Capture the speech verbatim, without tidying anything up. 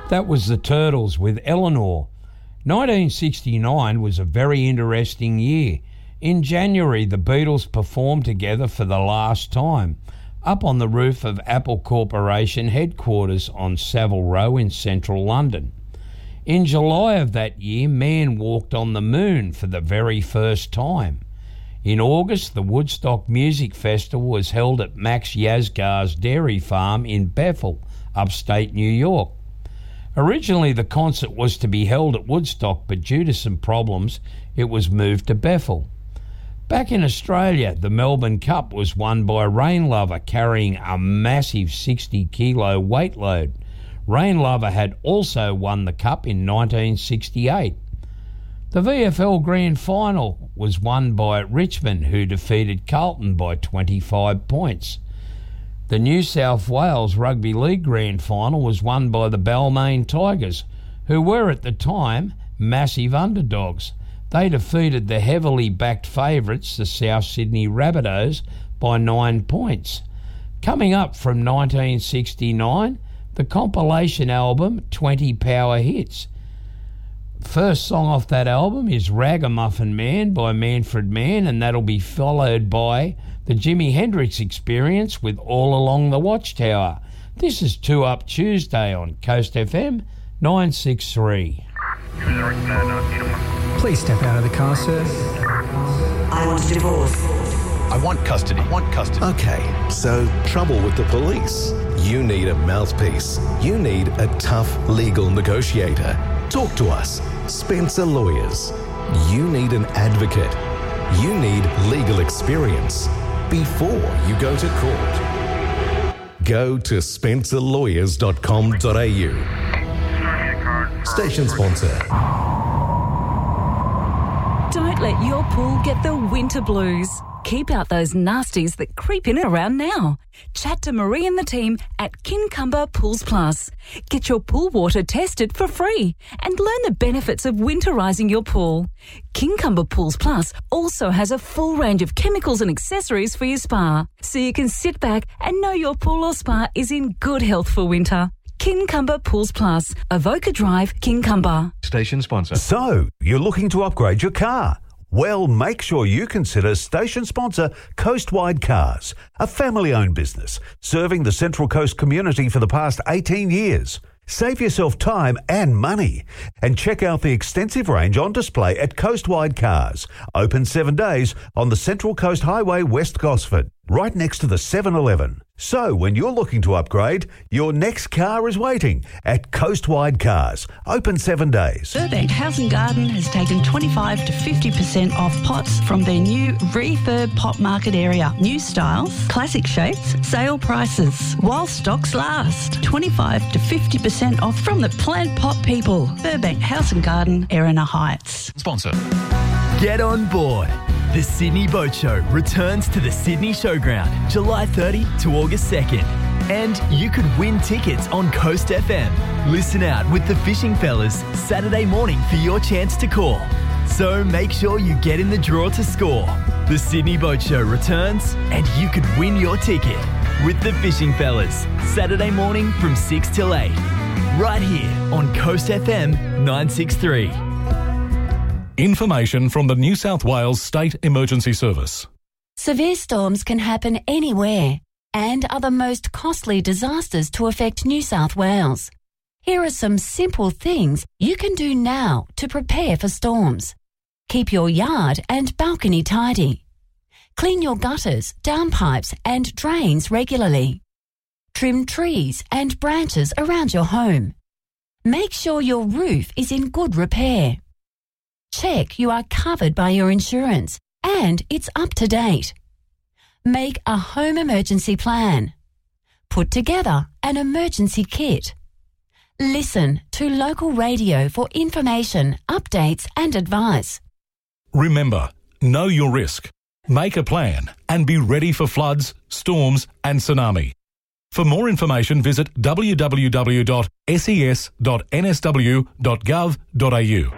That was the Turtles with Eleanor. nineteen sixty-nine was a very interesting year. In January, the Beatles performed together for the last time, up on the roof of Apple Corporation headquarters on Savile Row in central London. In July of that year, Man walked on the moon for the very first time. In August, the Woodstock Music Festival was held at Max Yasgar's dairy farm in Bethel, upstate New York. Originally, the concert was to be held at Woodstock, but due to some problems, it was moved to Bethel. Back in Australia, the Melbourne Cup was won by Rain Lover, carrying a massive sixty kilo weight load. Rain Lover had also won the Cup in nineteen sixty-eight. The V F L Grand Final was won by Richmond, who defeated Carlton by twenty-five points. The New South Wales Rugby League Grand Final was won by the Balmain Tigers, who were at the time massive underdogs. They defeated the heavily backed favourites, the South Sydney Rabbitohs, by nine points. Coming up from nineteen sixty-nine, the compilation album twenty Power Hits. First song off that album is Ragamuffin Man by Manfred Mann, and that'll be followed by the Jimi Hendrix Experience with All Along the Watchtower. This is Two Up Tuesday on Coast F M nine six three. Please step out of the car, sir. I want a divorce. I want custody. I want custody. Okay, so trouble with the police. You need a mouthpiece. You need a tough legal negotiator. Talk to us. Spencer Lawyers. You need an advocate. You need legal experience before you go to court. Go to spencer lawyers dot com dot a u. Station sponsor. Don't let your pool get the winter blues. Keep out those nasties that creep in around now. Chat to Marie and the team at Kincumber Pools Plus. Get your pool water tested for free and learn the benefits of winterising your pool. Kincumber Pools Plus also has a full range of chemicals and accessories for your spa, so you can sit back and know your pool or spa is in good health for winter. Kincumber Pools Plus, Avoca Drive, Kincumber. Station sponsor. So, you're looking to upgrade your car? Well, make sure you consider station sponsor Coastwide Cars, a family-owned business serving the Central Coast community for the past eighteen years. Save yourself time and money and check out the extensive range on display at Coastwide Cars, open seven days on the Central Coast Highway, West Gosford, right next to the seven eleven. So when you're looking to upgrade, your next car is waiting at Coastwide Cars, open seven days. Burbank House and Garden has taken twenty-five to fifty percent off pots from their new refurb pot market area. New styles, classic shapes, sale prices, while stocks last. twenty-five to fifty percent off from the plant pot people. Burbank House and Garden, Erina Heights. Sponsor. Get on board. The Sydney Boat Show returns to the Sydney Showground, July thirtieth to August second. And you could win tickets on Coast F M. Listen out with the Fishing Fellas Saturday morning for your chance to call. So make sure you get in the draw to score. The Sydney Boat Show returns and you could win your ticket with the Fishing Fellas Saturday morning from six till eight. Right here on Coast F M nine six three. Information from the New South Wales State Emergency Service. Severe storms can happen anywhere and are the most costly disasters to affect New South Wales. Here are some simple things you can do now to prepare for storms. Keep your yard and balcony tidy. Clean your gutters, downpipes and drains regularly. Trim trees and branches around your home. Make sure your roof is in good repair. Check you are covered by your insurance and it's up to date. Make a home emergency plan. Put together an emergency kit. Listen to local radio for information, updates and advice. Remember, know your risk, make a plan and be ready for floods, storms and tsunami. For more information, visit w w w dot s e s dot n s w dot gov dot a u.